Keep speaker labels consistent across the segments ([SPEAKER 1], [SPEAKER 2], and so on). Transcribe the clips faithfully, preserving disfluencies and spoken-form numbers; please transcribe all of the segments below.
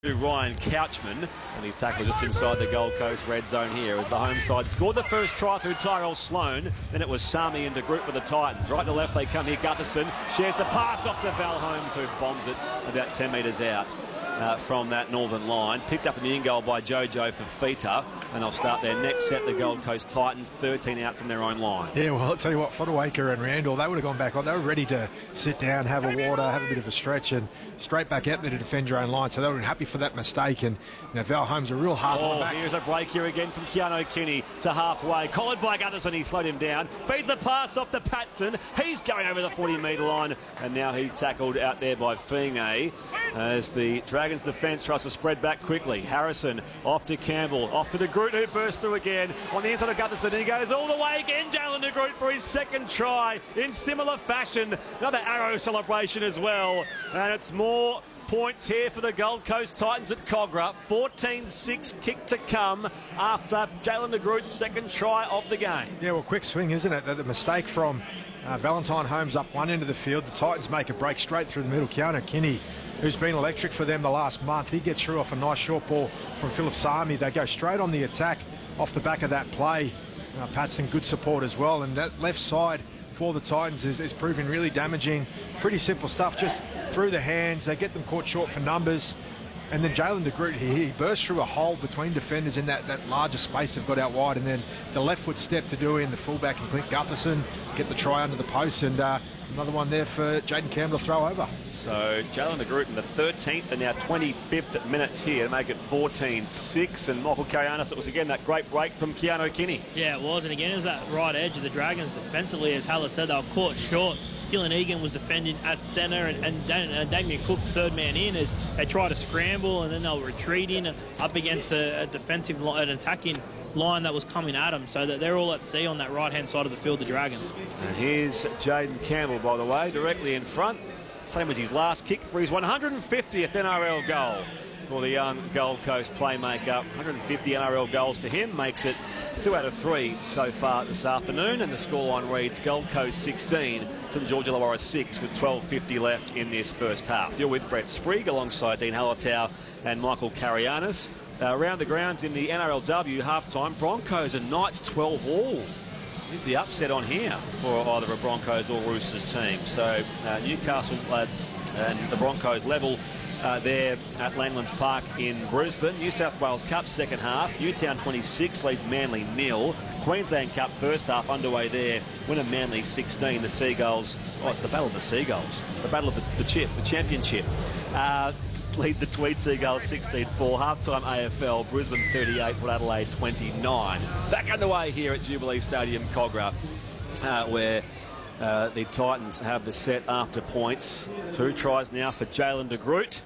[SPEAKER 1] Ryan Couchman, and he's tackled just inside the Gold Coast red zone here as the home side scored the first try through Tyrell Sloan. Then it was Sami and De Groot for the Titans. Right to left they come here. Gutherson shares the pass off to Val Holmes, who bombs it about ten metres out uh, from that northern line. Picked up in the in goal by Jojo for Fita, and they'll start their next set, the Gold Coast Titans, thirteen out from their own line.
[SPEAKER 2] Yeah, well, I'll tell you what, Fodawaker and Randall, they would have gone back on. They were ready to sit down, have a water, have a bit of a stretch, and straight back out there to defend your own line. So they were happy for that mistake. And you know, Val Holmes a real hard
[SPEAKER 1] oh,
[SPEAKER 2] one back.
[SPEAKER 1] Here's a break here again from Keano Kinney to halfway. Collared by Gutherson, he slowed him down. Feeds the pass off to Paxton. He's going over the forty metre line, and now he's tackled out there by Finge as the Dragons defence tries to spread back quickly. Harrison off to Campbell, off to De Groot, who bursts through again on the inside of Gutherson. He goes all the way again, Jalen De Groot, for his second try in similar fashion. Another arrow celebration as well, and it's more points here for the Gold Coast Titans at Cogra. fourteen six kick to come after Jalen De Groot's second try of the game.
[SPEAKER 2] Yeah, well, quick swing, isn't it? The, the mistake from uh, Valentine Holmes up one end of the field. The Titans make a break straight through the middle. Keano Kinney, who's been electric for them the last month, he gets through off a nice short ball from Philip Sami. They go straight on the attack off the back of that play. Uh, Patson, good support as well. And that left side for the Titans is, is proving really damaging. Pretty simple stuff, just through the hands. They get them caught short for numbers. And then Jalen De Groot, he, he bursts through a hole between defenders in that, that larger space they've got out wide. And then the left foot step to do in the fullback and Clint Gutherson get the try under the post. And uh, another one there for Jaden Campbell to throw over.
[SPEAKER 1] So Jalen De Groot in the thirteenth and now twenty-fifth minutes here to make it fourteen six. And Michael Karianis, it was again that great break from Keano Kinney.
[SPEAKER 3] Yeah, it was. And again, it was that right edge of the Dragons defensively. As Haller said, they were caught short. Dylan Egan was defending at centre, and, and, and Damien Cook, third man in, as they tried to scramble, and then they were retreating up against a, a defensive, an attacking line that was coming at them. So that they're all at sea on that right-hand side of the field, the Dragons.
[SPEAKER 1] And here's Jaden Campbell, by the way, directly in front. Same as his last kick for his one hundred fiftieth N R L goal for the young Gold Coast playmaker. one hundred fifty N R L goals for him, makes it two out of three so far this afternoon, and the scoreline reads Gold Coast sixteen, St George Illawarra six, with twelve fifty left in this first half. You're with Brett Sprigg alongside Dean Hallertau and Michael Karianis. Uh, around the grounds in the N R L W halftime, Broncos and Knights twelve all. Is the upset on here for either a Broncos or Roosters team. So uh, Newcastle uh, and the Broncos level Uh, there at Langlands Park in Brisbane. New South Wales Cup second half. Newtown twenty-six leads Manly nil. Queensland Cup first half underway there. Winner Manly sixteen. The Seagulls. Oh, it's the Battle of the Seagulls. The Battle of the, the Chip, the Championship. Uh, lead the Tweed Seagulls sixteen four. Halftime A F L. Brisbane thirty-eight. Port Adelaide twenty-nine. Back underway here at Jubilee Stadium, Cogra, uh, where uh, the Titans have the set after points. Two tries now for Jalen De Groot.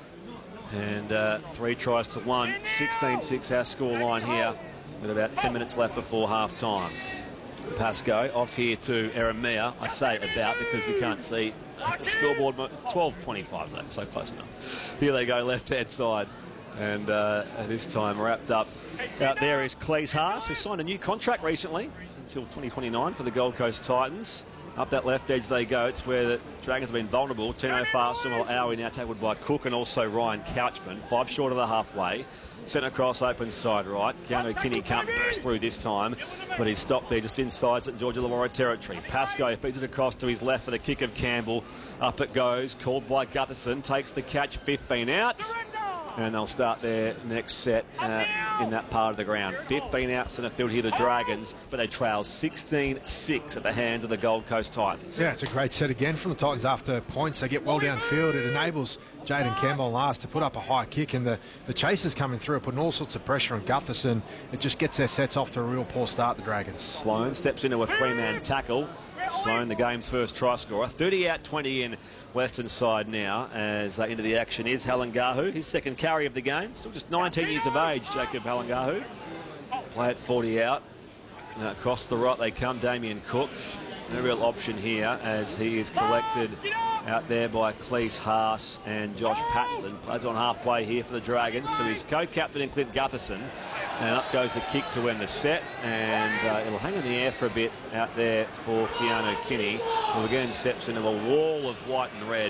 [SPEAKER 1] And uh, three tries to one. sixteen six our score line here with about ten minutes left before half time. Pascoe off here to Eremia. I say about because we can't see the scoreboard. twelve twenty-five left, so close enough. Here they go, left hand side. And uh, this time wrapped up out there is Cleese Haas, who signed a new contract recently until twenty twenty-nine for the Gold Coast Titans. Up that left edge they go. It's where the Dragons have been vulnerable. Tino Farsumal Aoi now tackled by Cook and also Ryan Couchman. Five short of the halfway. Centre cross open side right. Keano Kinney can't burst through this time, but he's stopped there just inside St George Illawarra territory. Pascoe feeds it across to his left for the kick of Campbell. Up it goes, called by Gutherson. Takes the catch, fifteen out. And they'll start their next set uh, in that part of the ground. fifteen out centre field here, the Dragons, but they trail sixteen six at the hands of the Gold Coast Titans.
[SPEAKER 2] Yeah, it's a great set again from the Titans after points. They get well downfield. It enables Jaden Campbell last to put up a high kick, and the, the chasers coming through, putting all sorts of pressure on Gutherson. It just gets their sets off to a real poor start, the Dragons.
[SPEAKER 1] Sloan steps into a three-man tackle. Sloan, the game's first try scorer. thirty out, twenty in Western side now, as uh, into the action is Halangahu, his second carry of the game. Still just nineteen years of age, Jacob Halangahu. Play at forty out. Now across the right they come, Damien Cook. No real option here as he is collected out there by Cleese Haas and Josh Patson. Plays on halfway here for the Dragons to his co-captain in Clint Gutherson. And up goes the kick to end the set, and uh, it'll hang in the air for a bit out there for Keano Kinney, who again steps into a wall of white and red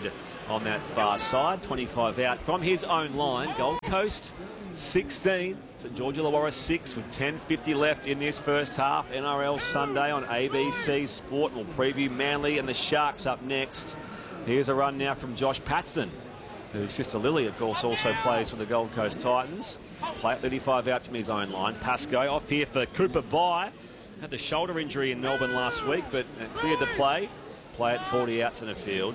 [SPEAKER 1] on that far side. twenty-five out from his own line. Gold Coast sixteen, St George Illawarra six with ten fifty left in this first half. N R L Sunday on A B C Sport. We'll preview Manly and the Sharks up next. Here's a run now from Josh Paxton, whose sister Lily, of course, also plays for the Gold Coast Titans. Play at thirty-five out from his own line. Pascoe off here for Cooper Bye. Had the shoulder injury in Melbourne last week, but cleared to play. Play at forty out centre field.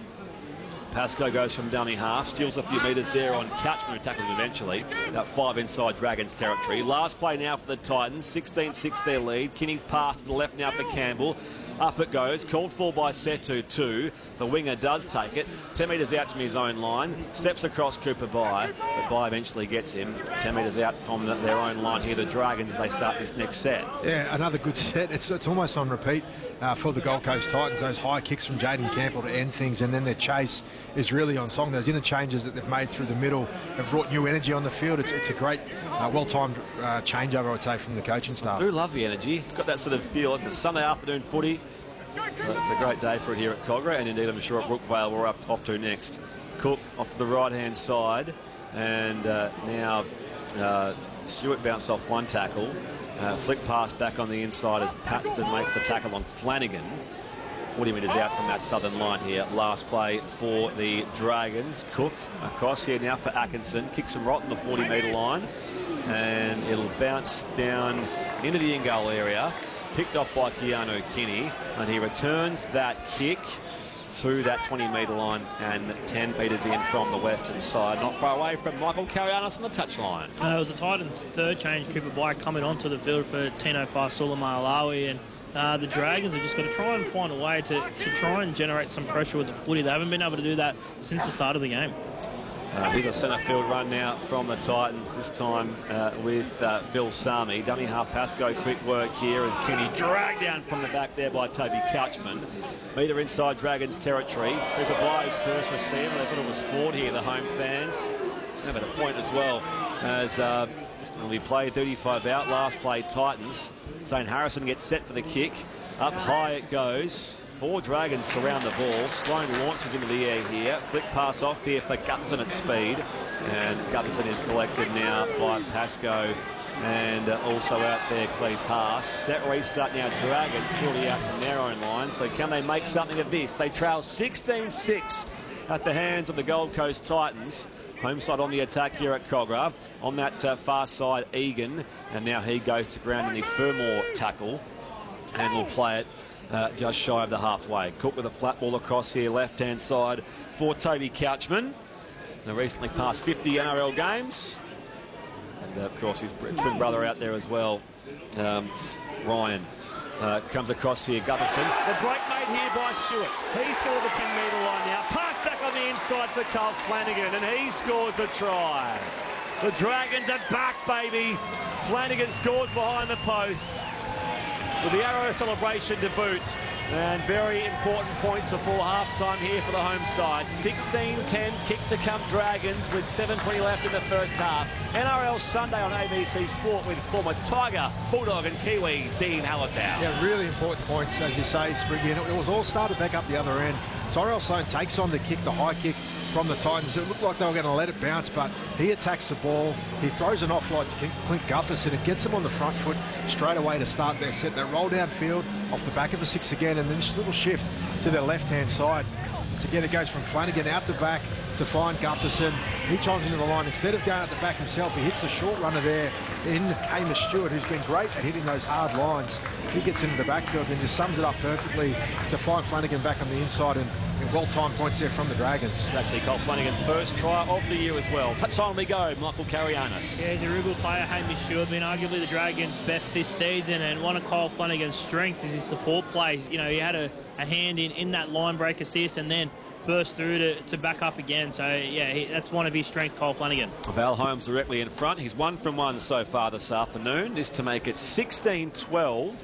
[SPEAKER 1] Pascoe goes from dummy half, steals a few metres there on Couchman, who tackled him eventually. About five inside Dragons territory. Last play now for the Titans, sixteen six their lead. Kinney's pass to the left now for Campbell. Up it goes, called for by Setu two. The winger does take it, ten metres out from his own line, steps across Cooper Bye, but Bye eventually gets him. ten metres out from the, their own line here, the Dragons, as they start this next set.
[SPEAKER 2] Yeah, another good set. It's, it's almost on repeat uh, for the Gold Coast Titans. Those high kicks from Jaden Campbell to end things, and then their chase is really on song. Those interchanges that they've made through the middle have brought new energy on the field. It's, it's a great, uh, well-timed uh, changeover, I would say, from the coaching staff.
[SPEAKER 1] I do love the energy. It's got that sort of feel, isn't it? Sunday afternoon footy. So it's a great day for it here at Cogra, and indeed I'm sure at Brookvale we're up off to next. Cook off to the right-hand side, and uh, now uh, Stewart bounced off one tackle. Uh, flick pass back on the inside as Paxton makes the tackle on Flanagan. forty metres out from that southern line here. Last play for the Dragons. Cook across here now for Atkinson. Kicks him right on the forty metre line, and it'll bounce down into the in-goal area. Picked off by Keanu Kinney, and he returns that kick to that twenty metre line and ten metres in from the western side. Not far away from Michael Karianis on the touchline.
[SPEAKER 3] Uh, it was the Titans' third change, Cooper Bye coming onto the field for Tino Faisula-Malawi, and uh, the Dragons have just got to try and find a way to, to try and generate some pressure with the footy. They haven't been able to do that since the start of the game.
[SPEAKER 1] Uh, here's a centre field run now from the Titans, this time uh, with uh, Phil Sami. Dummy half Pascoe, quick work here as Kenny dragged down from the back there by Toby Couchman. Metre inside Dragons territory. Cooper Bye's first receiver. They thought it was Ford here, the home fans. Have a point as well as uh, we play thirty-five out. Last play Titans. Zane Harrison gets set for the kick. Up high it goes. Four Dragons surround the ball. Sloan launches into the air here. Flick pass off here for Gutson at speed. And Gutson is collected now by Pascoe. And uh, also out there, Cleese Haas. Set restart now, Dragons forty out from their own line. So can they make something of this? They trail sixteen six at the hands of the Gold Coast Titans. Home side on the attack here at Cogra. On that uh, far side, Egan. And now he goes to ground in the Fermor tackle. And will play it Uh, just shy of the halfway. Cook with a flat ball across here, left-hand side for Toby Couchman. Now recently passed fifty N R L games. And uh, of course his twin brother out there as well, um, Ryan. Uh, comes across here, Gutherson. The break made here by Stewart. He's for the ten metre line now. Pass back on the inside for Carl Flanagan, and he scores the try. The Dragons are back, baby. Flanagan scores behind the post with the Arrow celebration to boot. And very important points before half-time here for the home side. sixteen ten, kick to come Dragons with seven twenty left in the first half. N R L Sunday on A B C Sport with former Tiger, Bulldog and Kiwi, Dean Hallertau.
[SPEAKER 2] Yeah, really important points, as you say, Spriggy. And it was all started back up the other end. Tyrell Sloan takes on the kick, the high kick from the Titans. It looked like they were going to let it bounce, but he attacks the ball. He throws an offload to Clint Gutherson and gets them on the front foot straight away to start their set. They roll downfield off the back of the six again, and then this little shift to their left-hand side. Together goes from Flanagan out the back to find Gutherson. He chimes into the line. Instead of going at the back himself, he hits the short runner there in Hamish Stewart, who's been great at hitting those hard lines. He gets into the backfield and just sums it up perfectly to find Flanagan back on the inside, and well-timed points there from the Dragons.
[SPEAKER 1] It's actually Cole Flanagan's first try of the year as well. Touchline we go, Michael Karianis.
[SPEAKER 3] Yeah, he's a real good player, Hamish Stewart, been arguably the Dragons' best this season, and one of Kyle Flanagan's strengths is his support plays. You know, he had a, a hand in, in that line break assist and then burst through to, to back up again. So, yeah, he, that's one of his strengths, Kyle Flanagan.
[SPEAKER 1] Val Holmes directly in front. He's one from one so far this afternoon. This to make it sixteen twelve.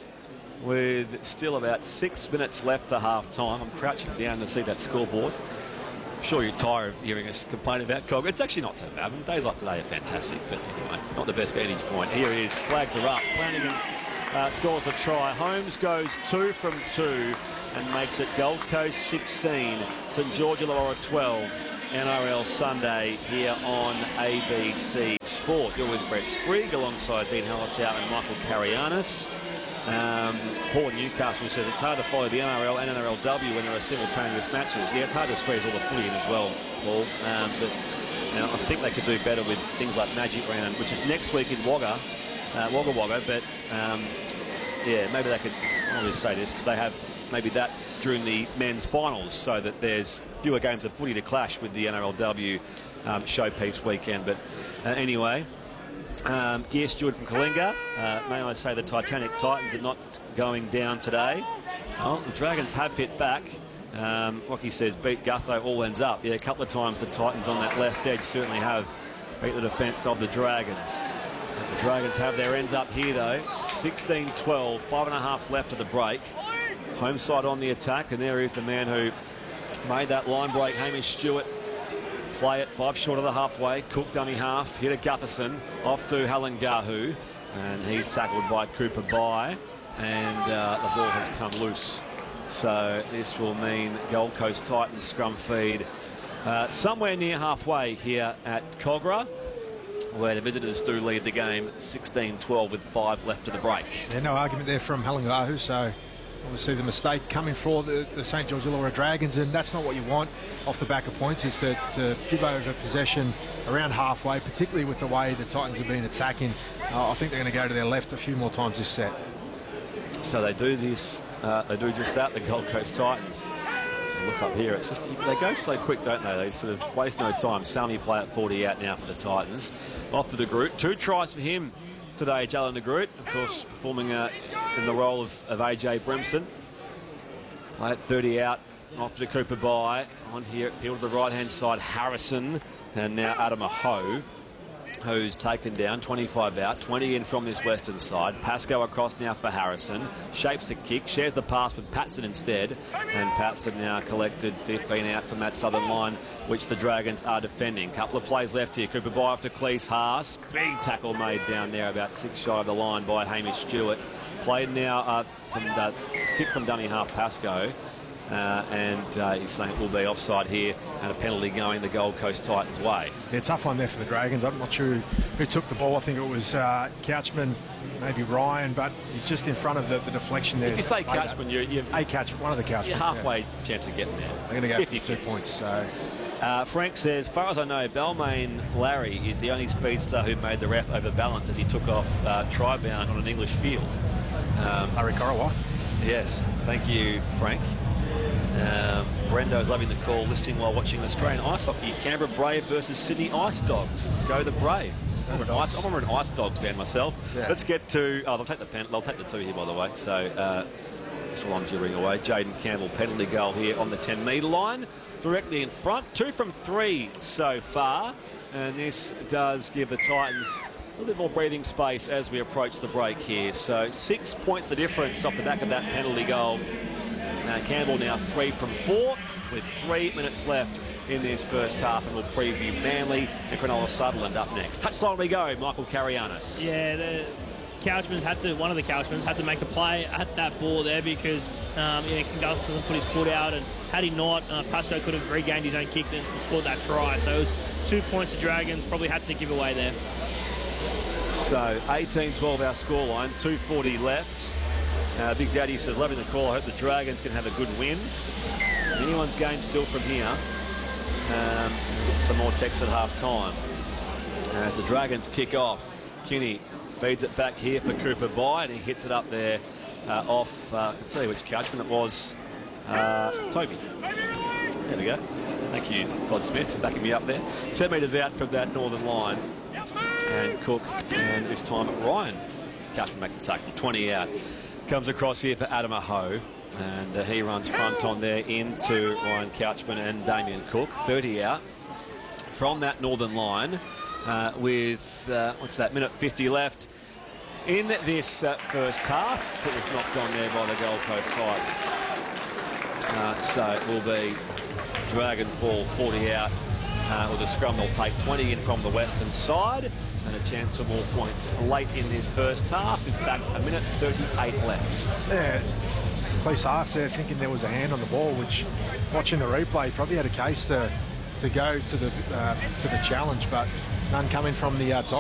[SPEAKER 1] With still about six minutes left to half-time. I'm crouching down to see that scoreboard. I'm sure you're tired of hearing us complain about Cog. It's actually not so bad. I mean, days like today are fantastic, but anyway, not the best vantage point. Here he is. Flags are up. Flanagan uh, scores a try. Holmes goes two from two and makes it Gold Coast sixteen, St George Illawarra twelve. N R L Sunday here on A B C Sport. You're with Brett Sprigg alongside Dean Hallertau and Michael Carianis. Um, Paul Newcastle says it's hard to follow the N R L and N R L W when there are simultaneous matches. Yeah, it's hard to squeeze all the footy in as well, Paul. Um, but you know, I think they could do better with things like Magic Round, which is next week in Wagga, uh, Wagga Wagga. But um, yeah, maybe they could. I'll just say this because they have maybe that during the men's finals, so that there's fewer games of footy to clash with the N R L W um, showpiece weekend. But uh, anyway. Um, Gear Stewart from Kalinga. Uh, may I say the Titanic Titans are not going down today. Well, the Dragons have hit back. Um, Rocky says beat Gutho, all ends up. Yeah, a couple of times the Titans on that left edge certainly have beat the defence of the Dragons. The Dragons have their ends up here though. sixteen twelve, five and a half left of the break. Home side on the attack, and there is the man who made that line break, Hamish Stewart. Play it five short of the halfway. Cook dummy half, hit a Gutherson off to Halangahu, and he's tackled by Cooper Bye, and uh, the ball has come loose. So this will mean Gold Coast Titans scrum feed uh, somewhere near halfway here at Cogra, where the visitors do lead the game sixteen twelve with five left of the break.
[SPEAKER 2] Yeah, no argument there from Halangahu, so obviously the mistake coming for the, the St George Illawarra Dragons, and that's not what you want off the back of points, is to, to give over possession around halfway, particularly with the way the Titans have been attacking. Uh, I think they're going to go to their left a few more times this set.
[SPEAKER 1] So they do this, uh, they do just that, the Gold Coast Titans. So look up here, it's just, they go so quick, don't they? They sort of waste no time. Salmi play at forty out now for the Titans. Off to De Groot, two tries for him today, Jalen De Groot, of course, performing uh, in the role of, of A J Brimson. Play at thirty out, off to Cooper Bye. On here, appeal to the right-hand side, Harrison, and now Adama Ho, who's taken down, twenty-five out, twenty in from this western side. Pascoe across now for Harrison, shapes the kick, shares the pass with Patson instead, and Patson now collected fifteen out from that southern line, which the Dragons are defending. Couple of plays left here. Cooper Bye off to Cleese Haas. Big tackle made down there, about six shy of the line by Hamish Stewart. Played now uh, from the kick from dummy half Pascoe. Uh, and uh, he's saying it will be offside here and a penalty going the Gold Coast Titans' way.
[SPEAKER 2] Yeah, tough one there for the Dragons. I'm not sure who took the ball. I think it was uh, Couchman, maybe Ryan, but he's just in front of the, the deflection there.
[SPEAKER 1] If you say Couchman, you're, you're
[SPEAKER 2] a catch, one of the Couchman.
[SPEAKER 1] You're halfway
[SPEAKER 2] yeah.
[SPEAKER 1] chance of getting there.
[SPEAKER 2] They're going to go
[SPEAKER 1] fifty,
[SPEAKER 2] for two points. So.
[SPEAKER 1] Uh, Frank says, as far as I know, Balmain Larry is the only speedster who made the ref overbalance as he took off uh, try-bound on an English field. Um,
[SPEAKER 2] Larry Corowa.
[SPEAKER 1] Yes, thank you, Frank. Um, Brendo's loving the call, listening while watching Australian ice hockey. Canberra Brave versus Sydney Ice Dogs. Go the Brave. I'm an ice, I'm an Ice Dogs fan myself. Yeah. Let's get to. Oh, they'll take the pen. They'll take the two here, by the way. So uh, just while I'm jittering away, Jaden Campbell penalty goal here on the ten metre line, directly in front. Two from three so far, and this does give the Titans a little bit more breathing space as we approach the break here. So six points the difference off the back of that penalty goal. Uh, Campbell now three from four with three minutes left in this first half, and we'll preview Manly and Cronulla Sutherland up next. Touchline we go, Michael Carianis.
[SPEAKER 3] Yeah, the Couchman had to, one of the Couchmans had to make a play at that ball there because um, yeah, Gutherson put his foot out, and had he not, uh, Pascoe could have regained his own kick and scored that try. So it was two points to Dragons, probably had to give away there.
[SPEAKER 1] So eighteen twelve our scoreline, two forty left. Uh, Big Daddy says, loving the call. I hope the Dragons can have a good win. Anyone's game still from here. Um, some more text at half time. As the Dragons kick off, Kinney feeds it back here for Cooper Bye, and he hits it up there uh, off, uh, I'll tell you which Couchman it was, uh, Toby. There we go. Thank you, Todd Smith, for backing me up there. ten metres out from that northern line. And Cook, and this time Ryan Couchman makes the tackle, twenty out. Comes across here for Adama Ho, and uh, he runs front on there into Ryan Couchman and Damien Cook. thirty out from that northern line uh, with, uh, what's that, minute fifty left in this uh, first half. It was knocked on there by the Gold Coast Titans. Uh, so it will be Dragons ball, forty out. Uh, with a scrum, they'll take twenty in from the western side, and a chance for more points late in this first half. In fact, a minute thirty-eight left.
[SPEAKER 2] Yeah, Cleese Haas there thinking there was a hand on the ball, which, watching the replay, probably had a case to to go to the uh, to the challenge, but none coming from the uh,